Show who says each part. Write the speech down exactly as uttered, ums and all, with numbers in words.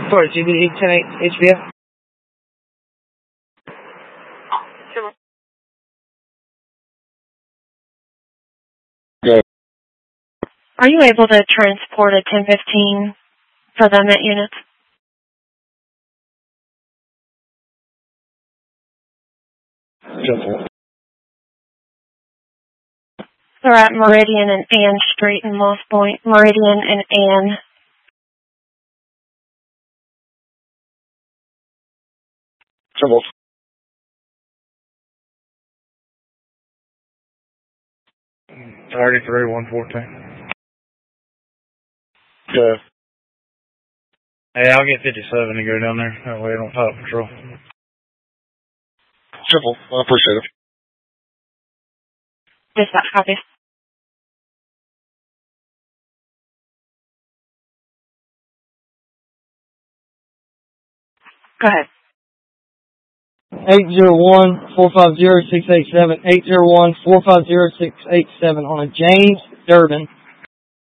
Speaker 1: Sorry, G B D ten eight H B F.
Speaker 2: Okay.
Speaker 3: Are you able to transport a ten fifteen for the Met units?
Speaker 2: Simple.
Speaker 3: They're at Meridian and Ann Street in Moss Point. Meridian and Ann.
Speaker 2: Simple.
Speaker 4: thirty-three, one fourteen.
Speaker 2: Okay.
Speaker 4: Hey, I'll get fifty-seven to go down there. That way I don't top patrol.
Speaker 2: Simple. I appreciate it.
Speaker 3: Dispatch copy. Go ahead.
Speaker 1: eight zero one, four five zero, six eight seven, eight zero one, four five zero, six eight seven on a James Durbin.